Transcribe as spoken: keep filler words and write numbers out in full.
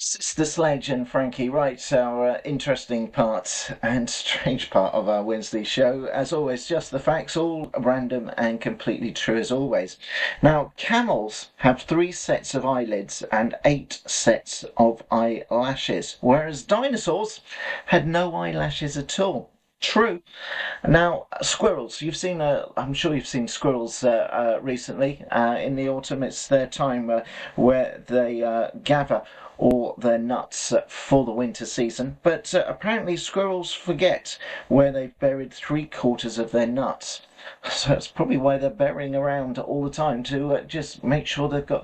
Sister Sledge and Frankie Wright, our uh, interesting part and strange part of our Wednesday show. As always, just the facts, all random and completely true as always. Now, camels have three sets of eyelids and eight sets of eyelashes, whereas dinosaurs had no eyelashes at all. True. Now, squirrels. You've seen, uh, I'm sure you've seen squirrels uh, uh, recently. Uh, in the autumn, it's their time uh, where they uh, gather all their nuts uh, for the winter season. But uh, apparently, squirrels forget where they've buried three quarters of their nuts. So that's probably why they're burying around all the time to uh, just make sure they've got